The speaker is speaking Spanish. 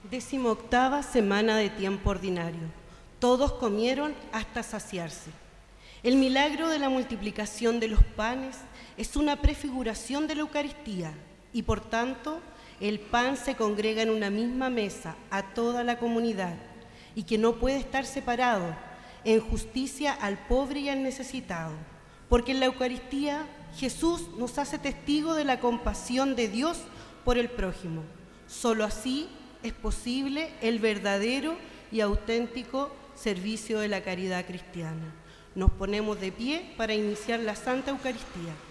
18ª semana de tiempo ordinario. Todos comieron hasta saciarse. El milagro de la multiplicación de los panes es una prefiguración de la Eucaristía y, por tanto, el pan se congrega en una misma mesa a toda la comunidad y que no puede estar separado en justicia al pobre y al necesitado, porque en la Eucaristía Jesús nos hace testigo de la compasión de Dios por el prójimo. Solo así es posible el verdadero y auténtico servicio de la caridad cristiana. Nos ponemos de pie para iniciar la Santa Eucaristía.